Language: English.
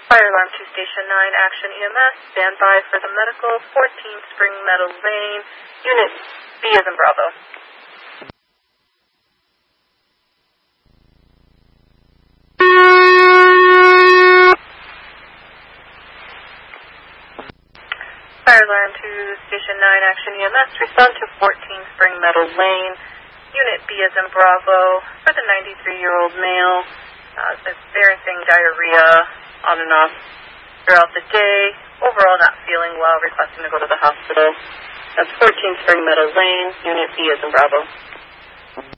Fire alarm to Station 9, Action EMS. Stand by for the medical. 14 Spring Meadow Lane. Unit B as in Bravo. Fire alarm to Station 9, Action EMS. Respond to 14 Spring Meadow Lane. Unit B as in Bravo. For the 93-year-old male, experiencing diarrhea on and off throughout the day. Overall not feeling well, requesting to go to the hospital. That's 14 Spring Meadow Lane. Unit B as in Bravo.